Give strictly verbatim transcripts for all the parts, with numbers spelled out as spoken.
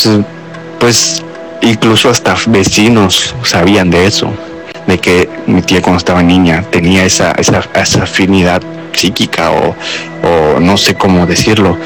Entonces, pues, incluso hasta vecinos sabían de eso, de que mi tía cuando estaba niña tenía esa, esa, esa afinidad psíquica o, o no sé cómo decirlo.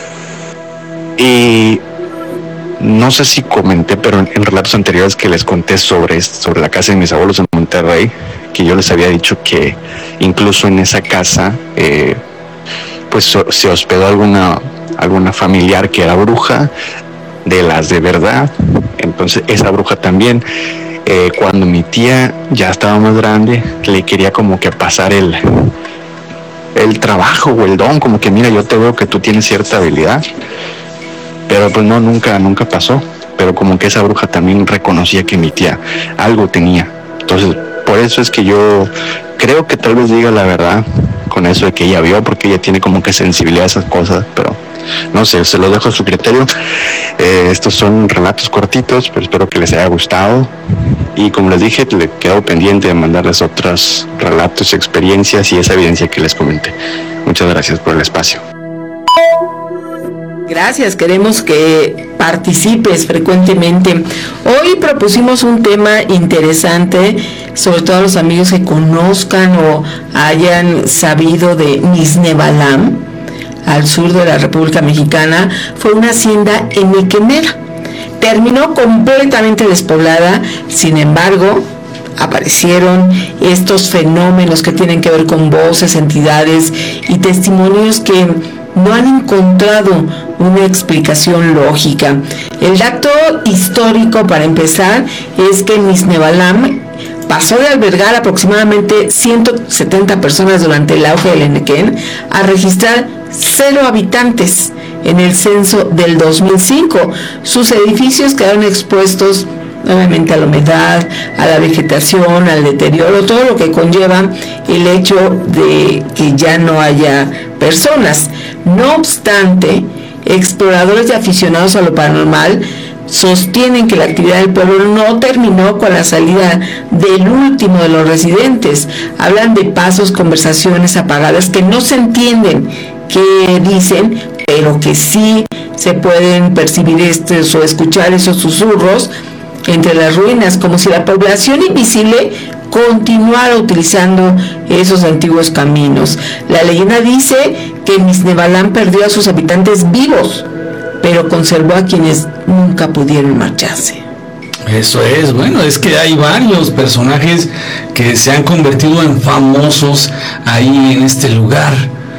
Y no sé si comenté, pero en, en relatos anteriores que les conté sobre, sobre la casa de mis abuelos en Monterrey, que yo les había dicho que incluso en esa casa eh, pues so, se hospedó alguna, alguna familiar que era bruja, de las de verdad. Entonces esa bruja también, eh, cuando mi tía ya estaba más grande, le quería como que pasar el, el trabajo o el don, como que mira, yo te veo que tú tienes cierta habilidad. Pero pues no, nunca, nunca pasó. Pero como que esa bruja también reconocía que mi tía algo tenía. Entonces, por eso es que yo creo que tal vez diga la verdad con eso de que ella vio, porque ella tiene como que sensibilidad a esas cosas, pero no sé, se lo dejo a su criterio. Eh, estos son relatos cortitos, pero espero que les haya gustado. Y como les dije, le quedo pendiente de mandarles otros relatos, experiencias y esa evidencia que les comenté. Muchas gracias por el espacio. Gracias, queremos que participes frecuentemente. Hoy propusimos un tema interesante, sobre todo a los amigos que conozcan o hayan sabido de Misnebalam, al sur de la República Mexicana. Fue una hacienda enequenera. Terminó completamente despoblada, sin embargo, aparecieron estos fenómenos que tienen que ver con voces, entidades y testimonios que no han encontrado una explicación lógica. El dato histórico, para empezar, es que Misnebalam pasó de albergar aproximadamente ciento setenta personas durante el auge del Enequén a registrar cero habitantes en el censo del dos mil cinco. Sus edificios quedaron expuestos obviamente a la humedad, a la vegetación, al deterioro, todo lo que conlleva el hecho de que ya no haya personas. No obstante, exploradores y aficionados a lo paranormal sostienen que la actividad del pueblo no terminó con la salida del último de los residentes. Hablan de pasos, conversaciones apagadas que no se entienden qué dicen, pero que sí se pueden percibir estos o escuchar esos susurros entre las ruinas, como si la población invisible continuara utilizando esos antiguos caminos. La leyenda dice que Misnebalam perdió a sus habitantes vivos, pero conservó a quienes nunca pudieron marcharse. Eso es, bueno, es que hay varios personajes que se han convertido en famosos ahí en este lugar.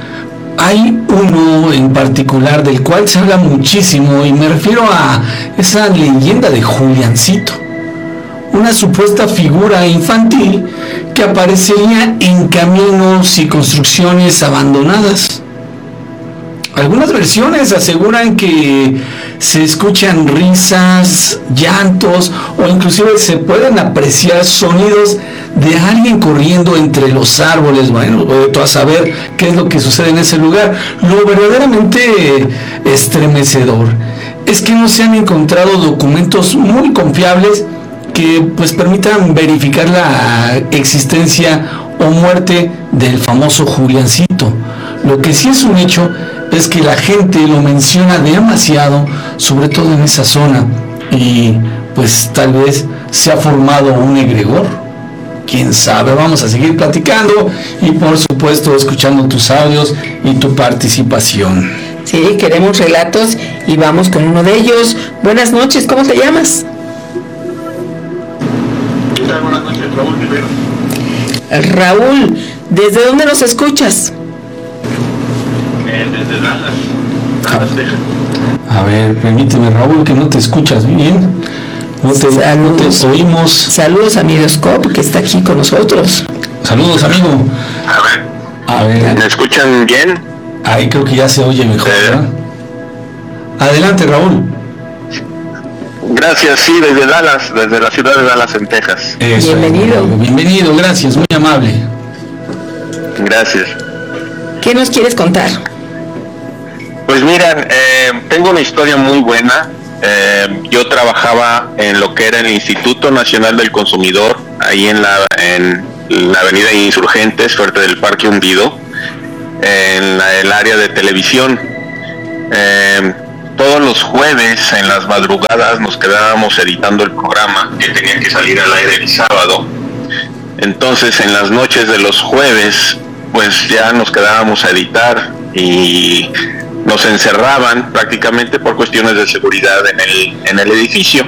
Hay uno en particular del cual se habla muchísimo y me refiero a esa leyenda de Juliancito, una supuesta figura infantil que aparecería en caminos y construcciones abandonadas. Algunas versiones aseguran que se escuchan risas, llantos o inclusive se pueden apreciar sonidos de alguien corriendo entre los árboles. Bueno, tú a saber qué es lo que sucede en ese lugar. Lo verdaderamente estremecedor es que no se han encontrado documentos muy confiables que pues permitan verificar la existencia o muerte del famoso Juliancito. Lo que sí es un hecho es que la gente lo menciona demasiado, sobre todo en esa zona, y pues tal vez se ha formado un egregor. Quién sabe. Vamos a seguir platicando y por supuesto escuchando tus audios y tu participación. Sí, queremos relatos y vamos con uno de ellos. Buenas noches, ¿cómo te llamas? ¿Qué tal? Buenas noches, Raúl Rivera. Raúl, ¿desde dónde nos escuchas? Eh, desde Dallas, Dallas, Texas. A ver, permíteme, Raúl, que no te escuchas bien. No te, no te oímos. Saludos a Miroscope, que está aquí con nosotros. Saludos, amigo. A ver. A ver. ¿Me escuchan bien? Ahí creo que ya se oye mejor, ¿verdad? Adelante, Raúl. Gracias, sí, desde Dallas, desde la ciudad de Dallas, en Texas. Eso, bienvenido. Bienvenido, gracias, muy amable. Gracias. ¿Qué nos quieres contar? Pues miren, eh, tengo una historia muy buena. Eh, yo trabajaba en lo que era el Instituto Nacional del Consumidor, ahí en la, en la avenida Insurgentes, frente del Parque Hundido, en la, el área de televisión. Eh, todos los jueves en las madrugadas nos quedábamos editando el programa que tenía que salir al aire el sábado. Entonces en las noches de los jueves pues ya nos quedábamos a editar y nos encerraban prácticamente por cuestiones de seguridad en el, en el edificio.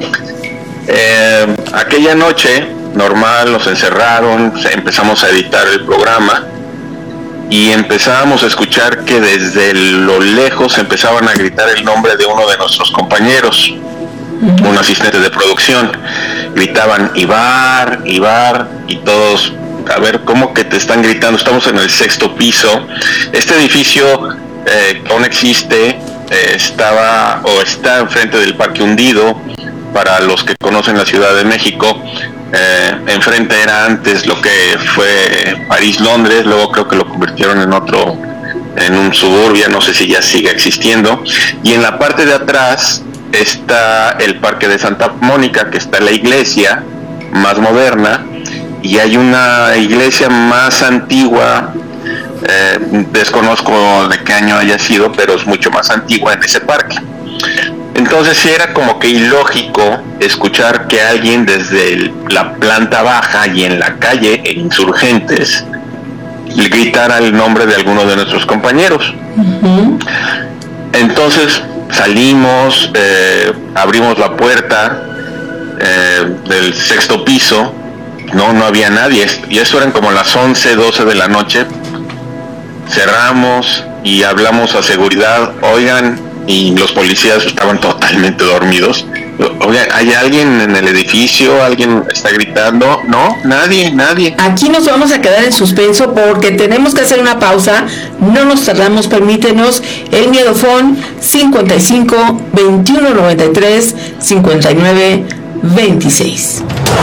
Eh, aquella noche normal nos encerraron, empezamos a editar el programa y empezábamos a escuchar que desde lo lejos empezaban a gritar el nombre de uno de nuestros compañeros, uh-huh. un asistente de producción. Gritaban Ibar, Ibar, y todos, a ver, ¿cómo que te están gritando? Estamos en el sexto piso. Este edificio eh, aún existe, eh, estaba o está enfrente del Parque Hundido. Para los que conocen la Ciudad de México, eh, enfrente era antes lo que fue París-Londres, luego creo que lo convirtieron en otro, en un suburbio, no sé si ya sigue existiendo, y en la parte de atrás está el Parque de Santa Mónica, que está la iglesia más moderna, y hay una iglesia más antigua, eh, desconozco de qué año haya sido, pero es mucho más antigua en ese parque. Entonces sí era como que ilógico escuchar que alguien desde el, la planta baja y en la calle e Insurgentes le gritara el nombre de alguno de nuestros compañeros. Uh-huh. Entonces salimos, eh, abrimos la puerta eh, del sexto piso, no, no había nadie, y eso eran como las once, doce de la noche. Cerramos y hablamos a seguridad, oigan, y los policías estaban totalmente dormidos. Oye, ¿hay alguien en el edificio? ¿Alguien está gritando? No, nadie, nadie. Aquí nos vamos a quedar en suspenso porque tenemos que hacer una pausa. No nos tardamos, permítenos. El Miedofón cincuenta y cinco, veintiuno noventa y tres, cincuenta y nueve, veintiséis.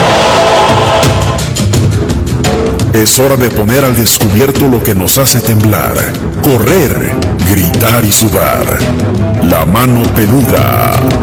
Es hora de poner al descubierto lo que nos hace temblar, correr, gritar y sudar. La mano peluda.